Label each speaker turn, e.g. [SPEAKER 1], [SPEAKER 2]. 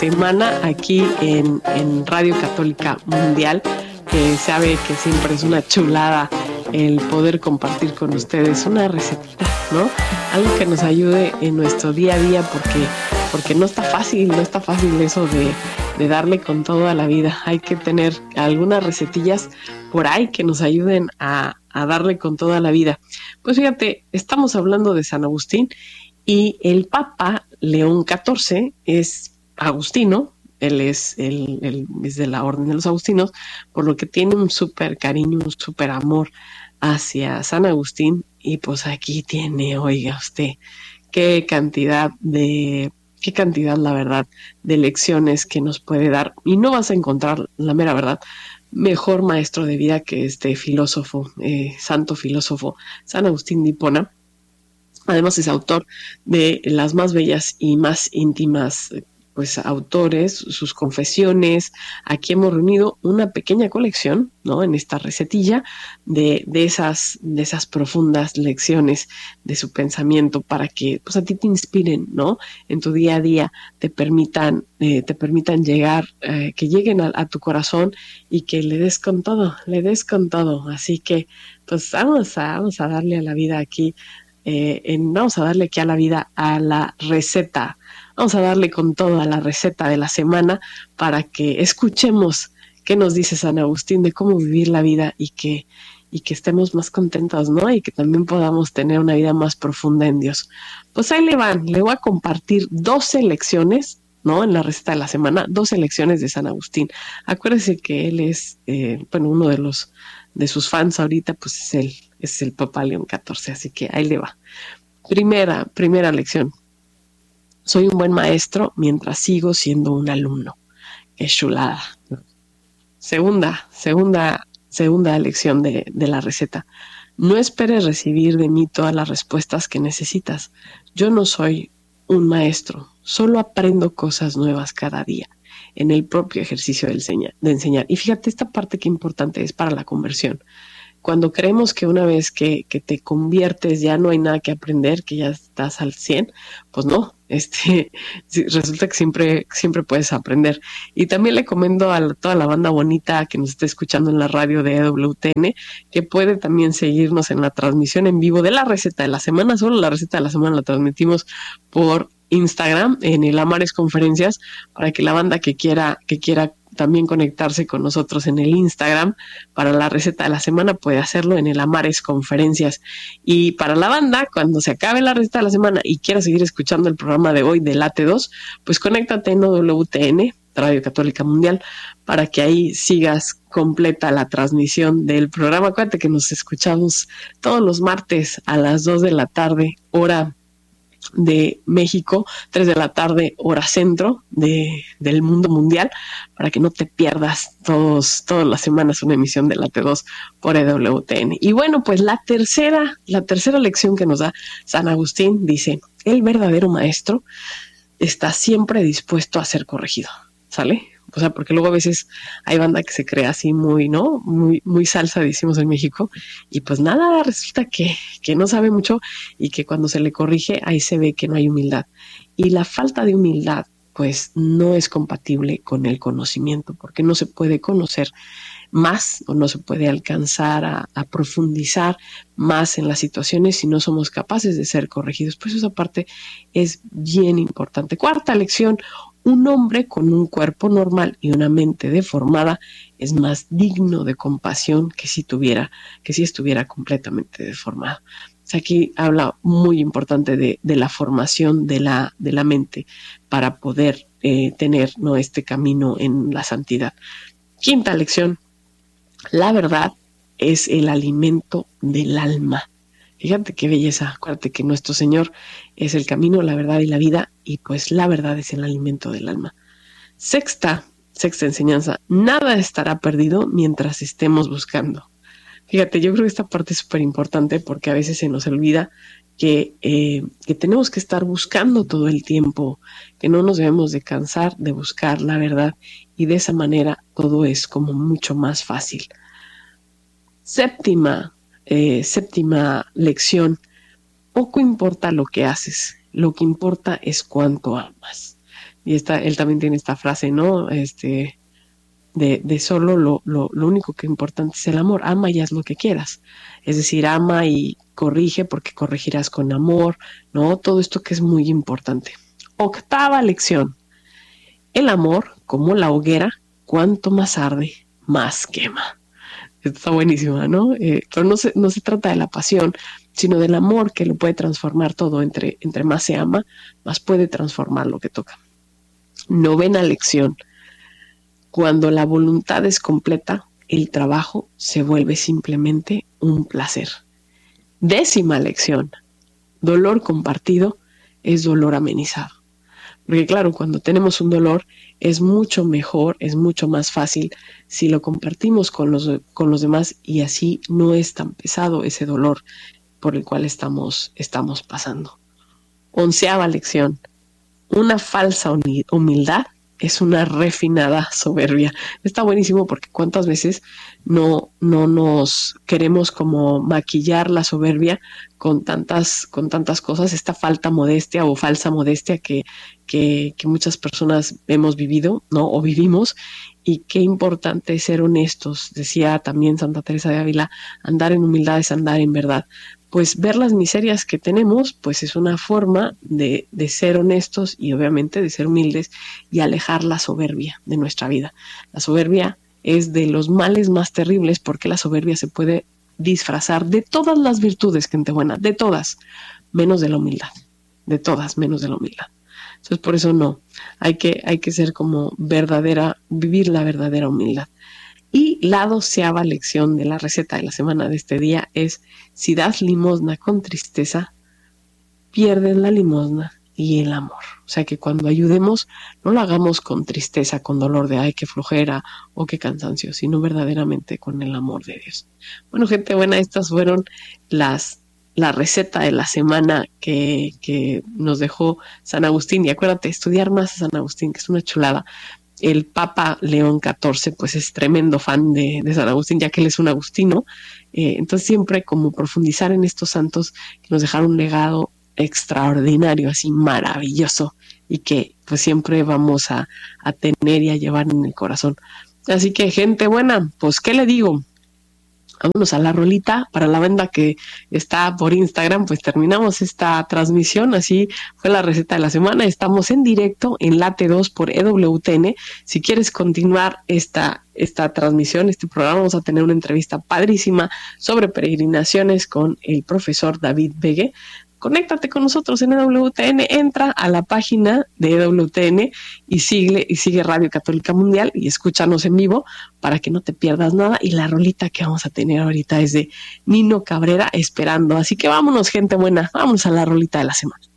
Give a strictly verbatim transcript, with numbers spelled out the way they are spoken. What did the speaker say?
[SPEAKER 1] semana aquí en, en Radio Católica Mundial, que sabe que siempre es una chulada el poder compartir con ustedes una recetita, ¿no? Algo que nos ayude en nuestro día a día, porque, porque no está fácil, no está fácil eso de, de darle con todo a la vida. Hay que tener algunas recetillas por ahí que nos ayuden a, a darle con toda la vida. Pues fíjate, estamos hablando de San Agustín y el Papa León catorce es agustino. Él es, el, el, es de la Orden de los Agustinos, por lo que tiene un súper cariño, un súper amor hacia San Agustín. Y pues aquí tiene, oiga usted, qué cantidad de, qué cantidad, la verdad, de lecciones que nos puede dar. Y no vas a encontrar, la mera verdad, mejor maestro de vida que este filósofo, eh, santo filósofo, San Agustín de Hipona. Además es autor de las más bellas y más íntimas pues autores, sus confesiones. Aquí hemos reunido una pequeña colección, ¿no? En esta recetilla de, de esas, de esas profundas lecciones de su pensamiento para que pues a ti te inspiren, ¿no? En tu día a día te permitan, eh, te permitan llegar, eh, que lleguen a, a tu corazón y que le des con todo, le des con todo. Así que pues vamos a, vamos a darle a la vida aquí, eh, en, vamos a darle aquí a la vida a la receta. Vamos a darle con toda la receta de la semana para que escuchemos qué nos dice San Agustín de cómo vivir la vida y que, y que estemos más contentos, ¿no? Y que también podamos tener una vida más profunda en Dios. Pues ahí le van, le voy a compartir doce lecciones, ¿no? En la receta de la semana, doce lecciones de San Agustín. Acuérdense que él es, eh, bueno, uno de los, de sus fans ahorita, pues es el, es el Papa León catorce, así que ahí le va. Primera, primera lección. Soy un buen maestro mientras sigo siendo un alumno. Qué chulada. Segunda, segunda, segunda lección de, de la receta. No esperes recibir de mí todas las respuestas que necesitas. Yo no soy un maestro, solo aprendo cosas nuevas cada día en el propio ejercicio de enseñar. De enseñar. Y fíjate, esta parte que importante es para la conversión. Cuando creemos que una vez que, que te conviertes ya no hay nada que aprender, que ya estás al cien, pues no, este, resulta que siempre, siempre puedes aprender. Y también le comento a la, toda la banda bonita que nos está escuchando en la radio de E W T N, que puede también seguirnos en la transmisión en vivo de la receta de la semana. Solo la receta de la semana la transmitimos por Instagram, en el Amares Conferencias, para que la banda que quiera, que quiera también conectarse con nosotros en el Instagram para la receta de la semana puede hacerlo en el Amares Conferencias. Y para la banda, cuando se acabe la receta de la semana y quiera seguir escuchando el programa de hoy de Late dos, pues conéctate en W T N, Radio Católica Mundial, para que ahí sigas completa la transmisión del programa. Acuérdate que nos escuchamos todos los martes a las dos de la tarde, hora de México, tres de la tarde, hora centro de, del mundo mundial, para que no te pierdas todos, todas las semanas una emisión de Late dos por E W T N. Y bueno, pues la tercera, la tercera lección que nos da San Agustín dice, el verdadero maestro está siempre dispuesto a ser corregido, ¿sale? O sea, porque luego a veces hay banda que se cree así muy, ¿no? Muy, muy salsa, decimos en México, y pues nada, resulta que, que no sabe mucho y que cuando se le corrige, ahí se ve que no hay humildad. Y la falta de humildad, pues no es compatible con el conocimiento, porque no se puede conocer más o no se puede alcanzar a, a profundizar más en las situaciones si no somos capaces de ser corregidos. Pues esa parte es bien importante. Cuarta lección. Un hombre con un cuerpo normal y una mente deformada es más digno de compasión que si tuviera, que si estuviera completamente deformado. O sea, aquí habla muy importante de, de la formación de la, de la mente para poder eh, tener, ¿no?, este camino en la santidad. Quinta lección. La verdad es el alimento del alma. Fíjate qué belleza. Acuérdate que nuestro Señor es el camino, la verdad y la vida, y pues la verdad es el alimento del alma. Sexta, sexta enseñanza. Nada estará perdido mientras estemos buscando. Fíjate, yo creo que esta parte es súper importante porque a veces se nos olvida que, eh, que tenemos que estar buscando todo el tiempo, que no nos debemos de cansar de buscar la verdad, y de esa manera todo es como mucho más fácil. Séptima, eh, séptima lección. Poco importa lo que haces, lo que importa es cuánto amas. y esta, él también tiene esta frase, ¿no? Este, de, de solo lo, lo, lo único que es importante es el amor. Ama y haz lo que quieras. Es decir, ama y corrige porque corregirás con amor, ¿no? Todo esto que es muy importante. Octava lección. El amor, como la hoguera, cuanto más arde, más quema. Está buenísima, ¿no? Eh, pero no se, no se trata de la pasión, sino del amor que lo puede transformar todo. Entre, entre más se ama, más puede transformar lo que toca. Novena lección. Cuando la voluntad es completa, el trabajo se vuelve simplemente un placer. Décima lección. Dolor compartido es dolor amenizado. Porque claro, cuando tenemos un dolor es mucho mejor, es mucho más fácil si lo compartimos con los, con los demás y así no es tan pesado ese dolor por el cual estamos, estamos pasando. Onceava lección. Una falsa humildad es una refinada soberbia. Está buenísimo porque cuántas veces no, no nos queremos como maquillar la soberbia con tantas, con tantas cosas, esta falta modestia o falsa modestia que, que, que muchas personas hemos vivido, ¿no? O vivimos, y qué importante es ser honestos. Decía también Santa Teresa de Ávila, andar en humildad es andar en verdad. Pues ver las miserias que tenemos, pues es una forma de, de ser honestos y obviamente de ser humildes y alejar la soberbia de nuestra vida. La soberbia es de los males más terribles porque la soberbia se puede disfrazar de todas las virtudes, gente buena, de todas, menos de la humildad, de todas, menos de la humildad. Entonces por eso no, hay que, hay que ser como verdadera, vivir la verdadera humildad. Y la doceava lección de la receta de la semana de este día es: si das limosna con tristeza, pierdes la limosna y el amor. O sea que cuando ayudemos, no lo hagamos con tristeza, con dolor de ay, qué flojera o qué cansancio, sino verdaderamente con el amor de Dios. Bueno, gente buena, estas fueron las la receta de la semana que, que nos dejó San Agustín. Y acuérdate, estudiar más a San Agustín, que es una chulada. El Papa León catorce pues es tremendo fan de, de San Agustín, ya que él es un agustino. Eh, entonces siempre como profundizar en estos santos que nos dejaron un legado extraordinario, así maravilloso, y que pues siempre vamos a, a tener y a llevar en el corazón. Así que gente buena, pues ¿qué le digo? Vámonos a la rolita. Para la banda que está por Instagram, pues terminamos esta transmisión. Así fue la receta de la semana. Estamos en directo en Late dos por E W T N. Si quieres continuar esta, esta transmisión, este programa, vamos a tener una entrevista padrísima sobre peregrinaciones con el profesor David Begue. Conéctate con nosotros en E W T N, entra a la página de E W T N y sigue, y sigue Radio Católica Mundial y escúchanos en vivo para que no te pierdas nada. Y la rolita que vamos a tener ahorita es de Nino Cabrera, Esperando. Así que vámonos, gente buena, vámonos a la rolita de la semana.